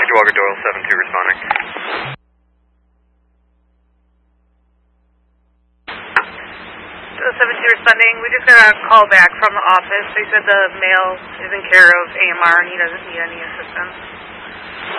Roger, Walker Doyle, 7-2 responding. So 7-2 responding. We just got a call back from the office. They said the male is in care of AMR and he doesn't need any assistance.